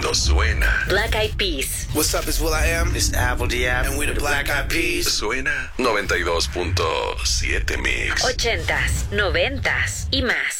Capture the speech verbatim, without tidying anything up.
no suena. Black Eyed Peas. What's up, it's Will I Am. It's Apple D App. And we're the Black Eyed Peas. Suena noventa y dos punto siete Mix. Ochentas, noventas y más.